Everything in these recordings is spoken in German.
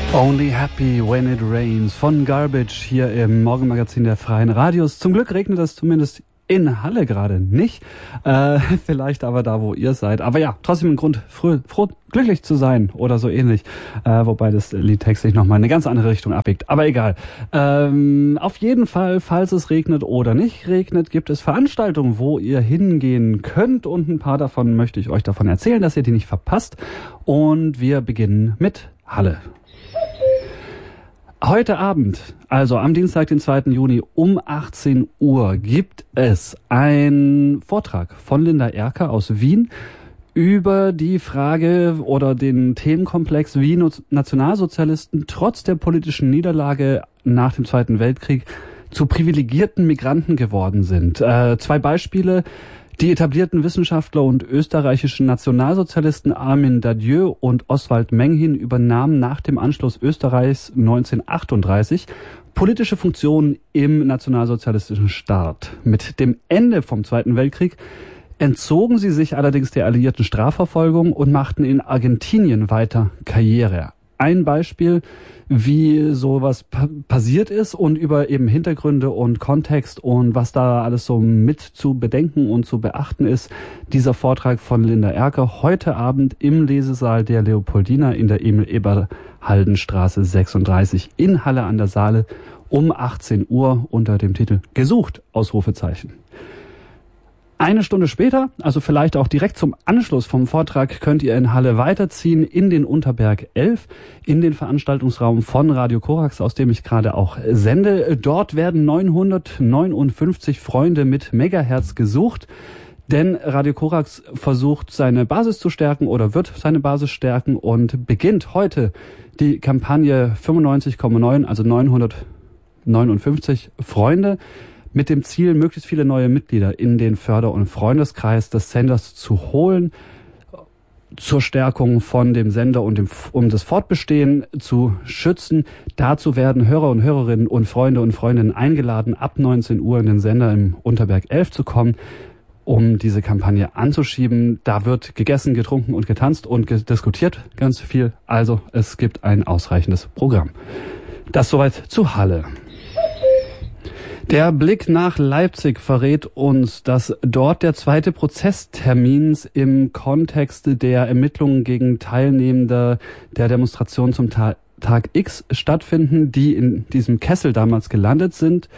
Only Happy When It Rains von Garbage hier im Morgenmagazin der Freien Radios. Zum Glück regnet es zumindest in Halle gerade nicht. Vielleicht aber da, wo ihr seid. Aber ja, trotzdem ein Grund, froh, glücklich zu sein oder so ähnlich. Wobei das Lied textlich nochmal in eine ganz andere Richtung abbiegt. Aber egal. Auf jeden Fall, falls es regnet oder nicht regnet, gibt es Veranstaltungen, wo ihr hingehen könnt. Und ein paar davon möchte ich euch davon erzählen, dass ihr die nicht verpasst. Und wir beginnen mit Halle. Heute Abend, also am Dienstag, den 2. Juni um 18 Uhr, gibt es einen Vortrag von Linda Erker aus Wien über die Frage oder den Themenkomplex, wie Nationalsozialisten trotz der politischen Niederlage nach dem Zweiten Weltkrieg zu privilegierten Migranten geworden sind. 2 Beispiele. Die etablierten Wissenschaftler und österreichischen Nationalsozialisten Armin Dadieu und Oswald Menghin übernahmen nach dem Anschluss Österreichs 1938 politische Funktionen im nationalsozialistischen Staat. Mit dem Ende vom Zweiten Weltkrieg entzogen sie sich allerdings der alliierten Strafverfolgung und machten in Argentinien weiter Karriere. Ein Beispiel, wie sowas passiert ist und über eben Hintergründe und Kontext und was da alles so mit zu bedenken und zu beachten ist, dieser Vortrag von Linda Erker heute Abend im Lesesaal der Leopoldina in der Emil-Eberhalden-Straße 36 in Halle an der Saale um 18 Uhr unter dem Titel Gesucht! Ausrufezeichen. Eine Stunde später, also vielleicht auch direkt zum Anschluss vom Vortrag, könnt ihr in Halle weiterziehen in den Unterberg 11, in den Veranstaltungsraum von Radio Korax, aus dem ich gerade auch sende. Dort werden 959 Freunde mit Megahertz gesucht, denn Radio Korax versucht seine Basis zu stärken oder wird seine Basis stärken und beginnt heute die Kampagne 95,9, also 959 Freunde, mit dem Ziel, möglichst viele neue Mitglieder in den Förder- und Freundeskreis des Senders zu holen, zur Stärkung von dem Sender und um das Fortbestehen zu schützen. Dazu werden Hörer und Hörerinnen und Freundinnen eingeladen, ab 19 Uhr in den Sender im Unterberg 11 zu kommen, um diese Kampagne anzuschieben. Da wird gegessen, getrunken und getanzt und diskutiert ganz viel. Also es gibt ein ausreichendes Programm. Das soweit zu Halle. Der Blick nach Leipzig verrät uns, dass dort der zweite Prozesstermin im Kontext der Ermittlungen gegen Teilnehmende der Demonstration zum Tag X stattfinden, die in diesem Kessel damals gelandet sind.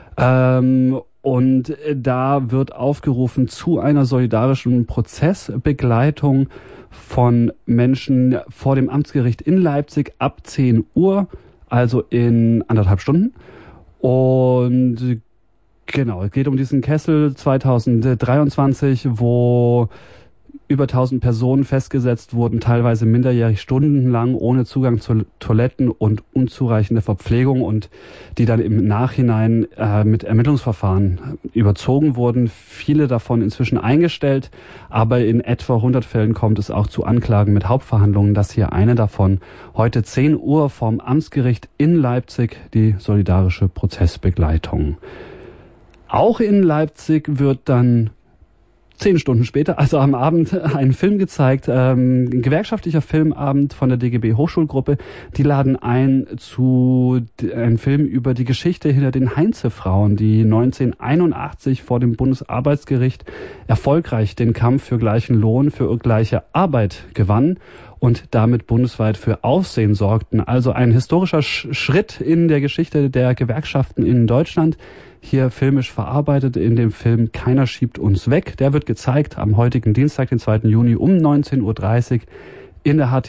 Und da wird aufgerufen zu einer solidarischen Prozessbegleitung von Menschen vor dem Amtsgericht in Leipzig ab 10 Uhr, also in 1,5 Stunden. Und genau, es geht um diesen Kessel 2023, wo über 1000 Personen festgesetzt wurden, teilweise minderjährig stundenlang ohne Zugang zu Toiletten und unzureichende Verpflegung und die dann im Nachhinein mit Ermittlungsverfahren überzogen wurden. Viele davon inzwischen eingestellt, aber in etwa 100 Fällen kommt es auch zu Anklagen mit Hauptverhandlungen. Das hier eine davon. Heute 10 Uhr vom Amtsgericht in Leipzig, die solidarische Prozessbegleitung. Auch in Leipzig wird dann 10 Stunden später, also am Abend, ein Film gezeigt, ein gewerkschaftlicher Filmabend von der DGB Hochschulgruppe. Die laden ein zu einem Film über die Geschichte hinter den Heinze-Frauen, die 1981 vor dem Bundesarbeitsgericht erfolgreich den Kampf für gleichen Lohn für gleiche Arbeit gewannen und damit bundesweit für Aufsehen sorgten. Also ein historischer Schritt in der Geschichte der Gewerkschaften in Deutschland. Hier filmisch verarbeitet in dem Film Keiner schiebt uns weg. Der wird gezeigt am heutigen Dienstag, den 2. Juni um 19.30 Uhr in der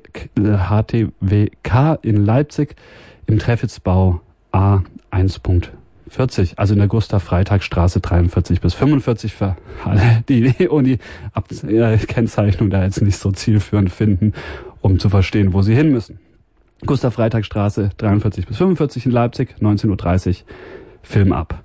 HTWK in Leipzig im Treffitzbau A1.40, also in der Gustav-Freitag-Straße 43 bis 45 für alle, die Kennzeichnung da jetzt nicht so zielführend finden, um zu verstehen, wo sie hin müssen. Gustav-Freitag-Straße 43 bis 45 in Leipzig, 19.30 Uhr. Film ab.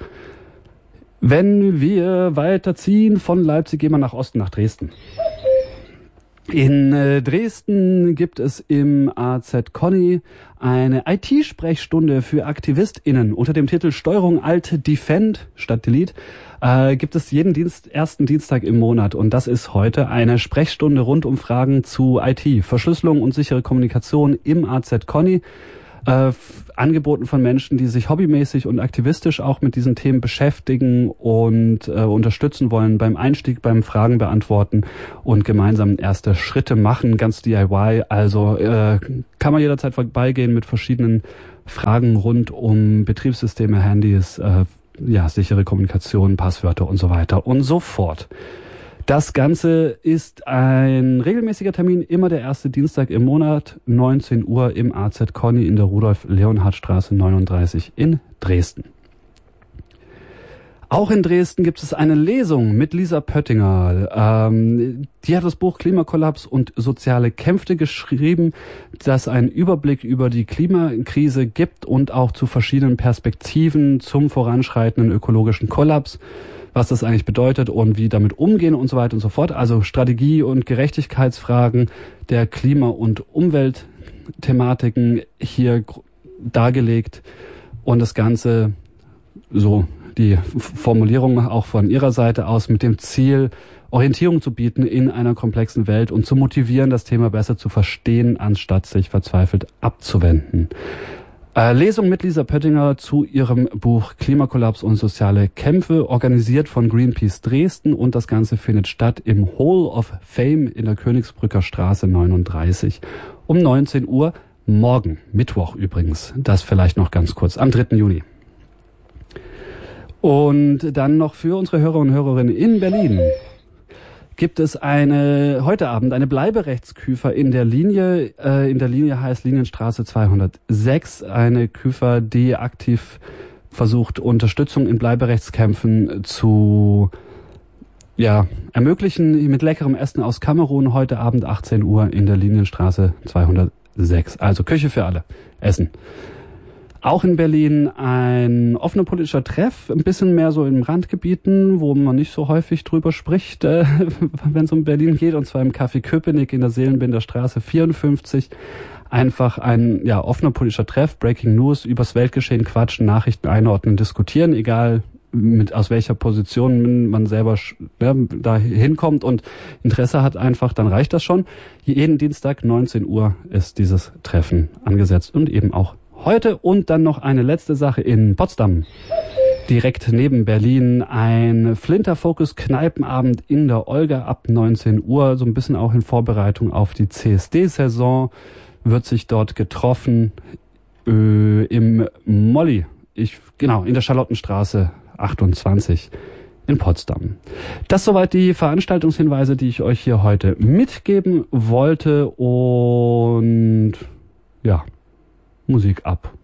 Wenn wir weiterziehen von Leipzig, gehen wir nach Osten, nach Dresden. In Dresden gibt es im AZ Conny eine IT-Sprechstunde für AktivistInnen unter dem Titel Steuerung Alt Defend statt Delete. Gibt es jeden ersten Dienstag im Monat, und das ist heute eine Sprechstunde rund um Fragen zu IT, Verschlüsselung und sichere Kommunikation im AZ Conny. Angeboten von Menschen, die sich hobbymäßig und aktivistisch auch mit diesen Themen beschäftigen und unterstützen wollen beim Einstieg, beim Fragen beantworten und gemeinsam erste Schritte machen, ganz DIY. Also kann man jederzeit vorbeigehen mit verschiedenen Fragen rund um Betriebssysteme, Handys, sichere Kommunikation, Passwörter und so weiter und so fort. Das Ganze ist ein regelmäßiger Termin, immer der erste Dienstag im Monat, 19 Uhr im AZ Conny in der Rudolf-Leonhard-Straße 39 in Dresden. Auch in Dresden gibt es eine Lesung mit Lisa Pöttinger. Die hat das Buch Klimakollaps und soziale Kämpfe geschrieben, das einen Überblick über die Klimakrise gibt und auch zu verschiedenen Perspektiven zum voranschreitenden ökologischen Kollaps, was das eigentlich bedeutet und wie damit umgehen und so weiter und so fort. Also Strategie- und Gerechtigkeitsfragen der Klima- und Umweltthematiken hier dargelegt, und das Ganze, so die Formulierung auch von ihrer Seite aus, mit dem Ziel, Orientierung zu bieten in einer komplexen Welt und zu motivieren, das Thema besser zu verstehen, anstatt sich verzweifelt abzuwenden. Lesung mit Lisa Pöttinger zu ihrem Buch Klimakollaps und soziale Kämpfe, organisiert von Greenpeace Dresden, und das Ganze findet statt im Hall of Fame in der Königsbrücker Straße 39 um 19 Uhr, morgen, Mittwoch übrigens, das vielleicht noch ganz kurz, am 3. Juni. Und dann noch für unsere Hörer und Hörerinnen in Berlin gibt es heute Abend eine Bleiberechtsküfer in der Linie. In der Linie heißt Linienstraße 206. Eine Küfer, die aktiv versucht, Unterstützung in Bleiberechtskämpfen zu ermöglichen, mit leckerem Essen aus Kamerun. Heute Abend 18 Uhr in der Linienstraße 206. Also Küche für alle. Essen. Auch in Berlin ein offener politischer Treff, ein bisschen mehr so in Randgebieten, wo man nicht so häufig drüber spricht, wenn es um Berlin geht, und zwar im Café Köpenick in der Seelenbinder Straße 54. Einfach ein offener politischer Treff, Breaking News, übers Weltgeschehen quatschen, Nachrichten einordnen, diskutieren, egal aus welcher Position man selber da hinkommt und Interesse hat einfach, dann reicht das schon. Jeden Dienstag 19 Uhr ist dieses Treffen angesetzt, und eben auch heute. Und dann noch eine letzte Sache in Potsdam, direkt neben Berlin, ein Flinter-Focus-Kneipenabend in der Olga ab 19 Uhr, so ein bisschen auch in Vorbereitung auf die CSD-Saison, wird sich dort getroffen im Molly, in der Charlottenstraße 28 in Potsdam. Das soweit die Veranstaltungshinweise, die ich euch hier heute mitgeben wollte, und Musik ab.